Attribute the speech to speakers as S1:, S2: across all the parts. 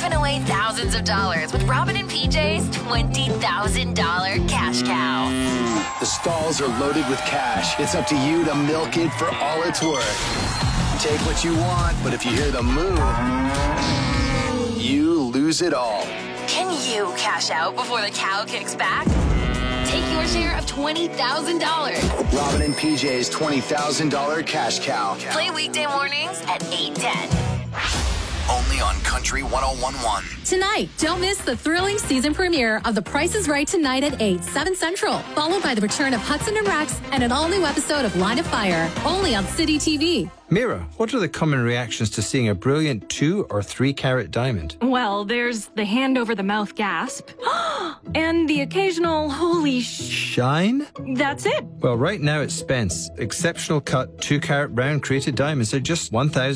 S1: giving away thousands of dollars with Robin and PJ's $20,000 cash cow.
S2: The stalls are loaded with cash. It's up to you to milk it for all it's worth. Take what you want, but if you hear the moo, you lose it all.
S1: Can you cash out before the cow kicks back? Take your share of $20,000.
S2: Robin and PJ's $20,000 cash cow.
S1: Play weekday mornings at 8:10.
S3: Only on Country 101.1.
S4: Tonight, don't miss the thrilling season premiere of The Price is Right tonight at 8, 7 Central, followed by the return of Hudson and Rex and an all-new episode of Line of Fire, only on City TV.
S5: Mira, what are the common reactions to seeing a brilliant 2 or 3 carat diamond?
S6: Well, there's the hand-over-the-mouth gasp and the occasional holy
S5: shine?
S6: That's it.
S5: Well, right now at Spence, exceptional cut 2 carat round crated diamonds are just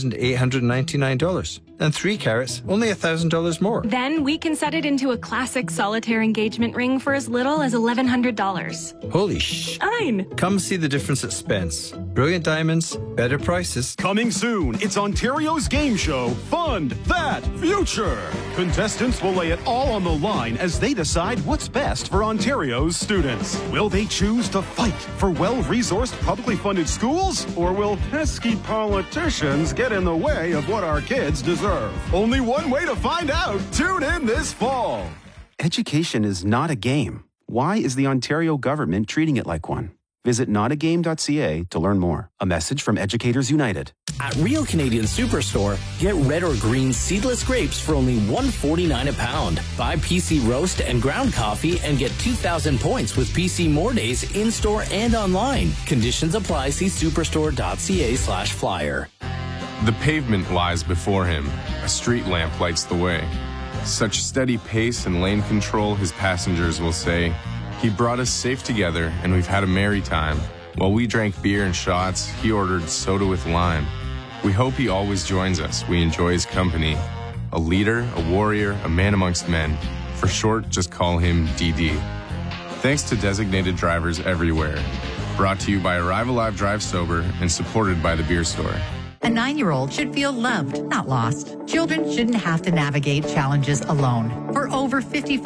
S5: $1,899. And 3 carats, only $1,000 more.
S6: Then we can set it into a classic solitaire engagement ring for as little as $1,100.
S5: Holy shine. Come see the difference at Spence. Brilliant diamonds, better prices.
S7: Coming soon, it's Ontario's game show, Fund That Future. Contestants will lay it all on the line as they decide what's best for Ontario's students. Will they choose to fight for well-resourced, publicly funded schools? Or will pesky politicians get in the way of what our kids deserve? Only one way to find out. Tune in this fall.
S8: Education is not a game. Why is the Ontario government treating it like one? Visit notagame.ca to learn more. A message from Educators United.
S9: At Real Canadian Superstore, get red or green seedless grapes for only $1.49 a pound. Buy PC roast and ground coffee and get 2,000 points with PC More Days in-store and online. Conditions apply. See superstore.ca/flyer.
S10: The pavement lies before him. A street lamp lights the way. Such steady pace and lane control, his passengers will say. He brought us safe together, and we've had a merry time. While we drank beer and shots, he ordered soda with lime. We hope he always joins us. We enjoy his company. A leader, a warrior, a man amongst men. For short, just call him DD. Thanks to designated drivers everywhere. Brought to you by Arrive Alive Drive Sober and supported by the Beer Store.
S11: A 9-year-old should feel loved, not lost. Children shouldn't have to navigate challenges alone. For over 55